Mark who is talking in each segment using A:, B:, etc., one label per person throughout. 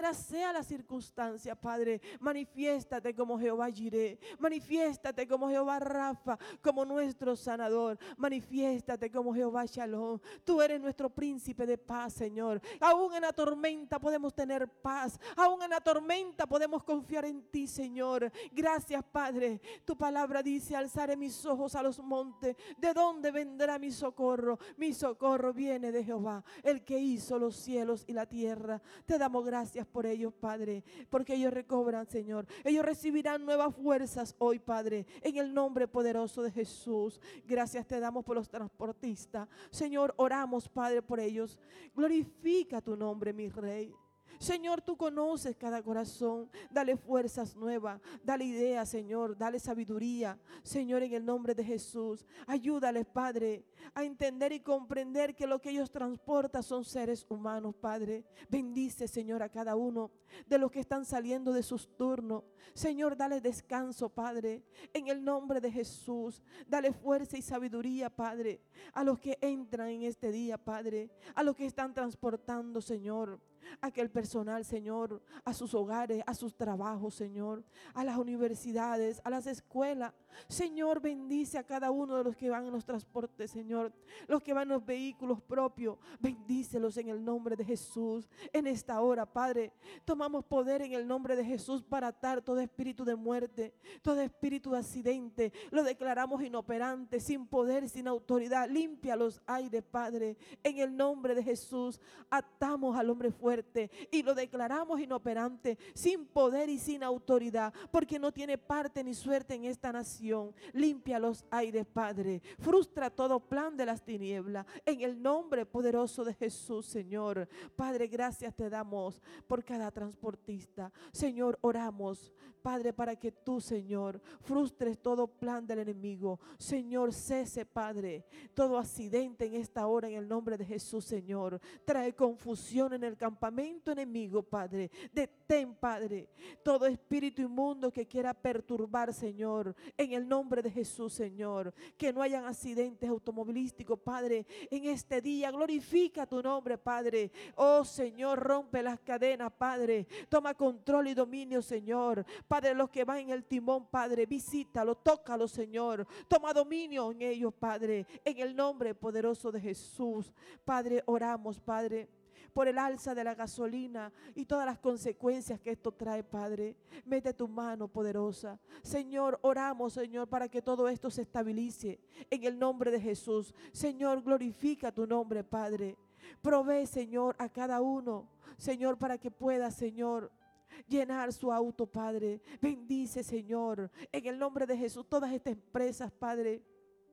A: cualquiera sea la circunstancia, Padre, manifiéstate como Jehová Jireh, manifiéstate como Jehová Rafa, como nuestro sanador, manifiéstate como Jehová Shalom. Tú eres nuestro príncipe de paz, Señor. Aún en la tormenta podemos tener paz, aún en la tormenta podemos confiar en ti, Señor. Gracias, Padre. Tu palabra dice: alzaré mis ojos a los montes. ¿De dónde vendrá mi socorro? Mi socorro viene de Jehová, el que hizo los cielos y la tierra. Te damos gracias por ellos, Padre, porque ellos recobran, Señor. Ellos recibirán nuevas fuerzas hoy, Padre, en el nombre poderoso de Jesús. Gracias te damos por los transportistas, Señor. Oramos, Padre, por ellos. Glorifica tu nombre, mi Rey. Señor, tú conoces cada corazón. Dale fuerzas nuevas, dale ideas, Señor, dale sabiduría, Señor, en el nombre de Jesús. Ayúdales, Padre, a entender y comprender que lo que ellos transportan son seres humanos, Padre. Bendice, Señor, a cada uno de los que están saliendo de sus turnos. Señor, dale descanso, Padre, en el nombre de Jesús. Dale fuerza y sabiduría, Padre, a los que entran en este día, Padre, a los que están transportando, Señor, aquel personal, Señor, a sus hogares, a sus trabajos, Señor, a las universidades, a las escuelas. Señor, bendice a cada uno de los que van en los transportes, Señor, los que van en los vehículos propios. Bendícelos en el nombre de Jesús. En esta hora, Padre, tomamos poder en el nombre de Jesús para atar todo espíritu de muerte, todo espíritu de accidente. Lo declaramos inoperante, sin poder, sin autoridad. Limpia los aires, Padre, en el nombre de Jesús. Atamos al hombre fuerte y lo declaramos inoperante, sin poder y sin autoridad, porque no tiene parte ni suerte en esta nación. Limpia los aires, Padre. Frustra todo plan de las tinieblas en el nombre poderoso de Jesús, Señor. Padre, gracias te damos por cada transportista. Señor, oramos, Padre, para que tú, Señor, frustres todo plan del enemigo. Señor, cese, Padre, todo accidente en esta hora en el nombre de Jesús, Señor. Trae confusión en el campamento enemigo, Padre. Detén, Padre, todo espíritu inmundo que quiera perturbar, Señor, en el nombre de Jesús, Señor. Que no hayan accidentes automovilísticos, Padre, en este día. Glorifica tu nombre, Padre. Oh, Señor, rompe las cadenas, Padre. Toma control y dominio, Señor. Padre, los que van en el timón, Padre, visítalo, tócalo, Señor. Toma dominio en ellos, Padre, en el nombre poderoso de Jesús. Padre, oramos, Padre, por el alza de la gasolina y todas las consecuencias que esto trae, Padre. Mete tu mano poderosa, Señor. Oramos, Señor, para que todo esto se estabilice en el nombre de Jesús. Señor, glorifica tu nombre, Padre. Provee, Señor, a cada uno, Señor, para que pueda, Señor, llenar su auto, Padre. Bendice, Señor, en el nombre de Jesús, todas estas empresas, Padre,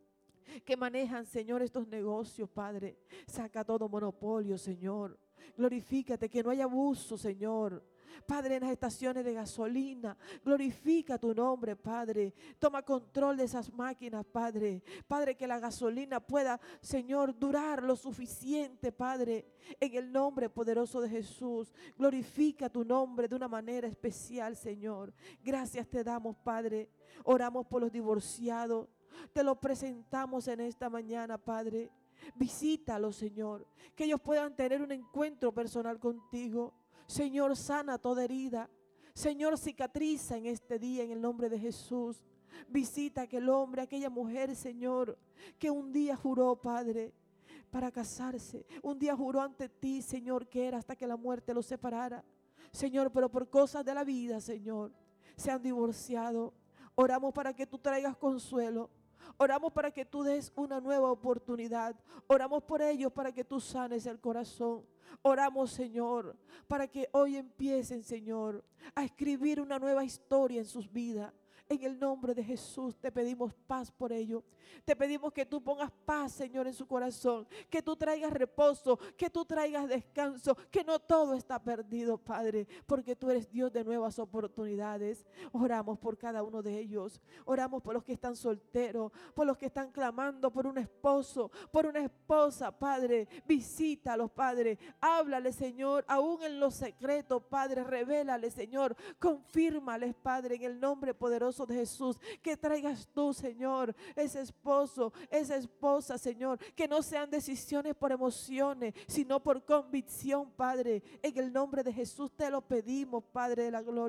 A: que manejan, Señor, estos negocios, Padre. Saca todo monopolio, Señor. Glorifícate, que no haya abuso, Señor. Padre, en las estaciones de gasolina, glorifica tu nombre, Padre. Toma control de esas máquinas, Padre. Padre, que la gasolina pueda, Señor, durar lo suficiente, Padre, en el nombre poderoso de Jesús. Glorifica tu nombre de una manera especial, Señor. Gracias te damos, Padre. Oramos por los divorciados. Te lo presentamos en esta mañana, Padre. Visítalos, Señor, que ellos puedan tener un encuentro personal contigo. Señor, sana toda herida. Señor, cicatriza en este día en el nombre de Jesús. Visita a aquel hombre, a aquella mujer, Señor, que un día juró, Padre, para casarse. Un día juró ante ti, Señor, que era hasta que la muerte los separara. Señor, pero por cosas de la vida, Señor, se han divorciado. Oramos para que tú traigas consuelo. Oramos para que tú des una nueva oportunidad. Oramos por ellos para que tú sanes el corazón. Oramos, Señor, para que hoy empiecen, Señor, a escribir una nueva historia en sus vidas. En el nombre de Jesús te pedimos paz por ello. Te pedimos que tú pongas paz, Señor, en su corazón. Que tú traigas reposo, que tú traigas descanso. Que no todo está perdido, Padre, porque tú eres Dios de nuevas oportunidades. Oramos por cada uno de ellos. Oramos por los que están solteros, por los que están clamando por un esposo, por una esposa, Padre. Visítalos, Padre. Háblale, Señor, aún en lo secreto, Padre. Revélale, Señor. Confírmales, Padre, en el nombre poderoso poderoso de Jesús, que traigas tú, Señor, ese esposo, esa esposa, Señor, que no sean decisiones por emociones, sino por convicción, Padre. En el nombre de Jesús te lo pedimos, Padre de la gloria.